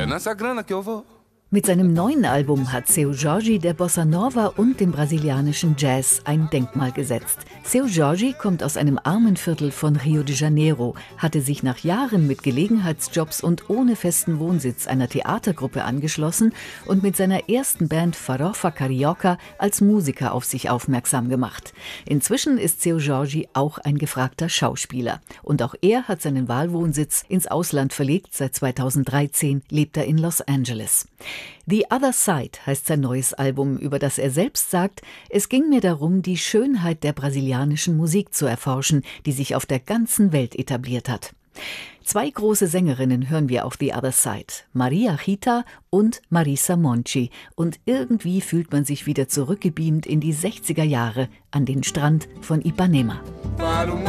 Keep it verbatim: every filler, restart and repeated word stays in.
nessa grana que eu vou. Mit seinem neuen Album hat Seu Jorge der Bossa Nova und dem brasilianischen Jazz ein Denkmal gesetzt. Seu Jorge kommt aus einem armen Viertel von Rio de Janeiro, hatte sich nach Jahren mit Gelegenheitsjobs und ohne festen Wohnsitz einer Theatergruppe angeschlossen und mit seiner ersten Band Farofa Carioca als Musiker auf sich aufmerksam gemacht. Inzwischen ist Seu Jorge auch ein gefragter Schauspieler. Und auch er hat seinen Wahlwohnsitz ins Ausland verlegt. Seit zweitausenddreizehn lebt er in Los Angeles. The Other Side heißt sein neues Album, über das er selbst sagt, es ging mir darum, die Schönheit der brasilianischen Musik zu erforschen, die sich auf der ganzen Welt etabliert hat. Zwei große Sängerinnen hören wir auf The Other Side, Maria Rita und Marisa Monti. Und irgendwie fühlt man sich wieder zurückgebeamt in die sechziger Jahre an den Strand von Ipanema.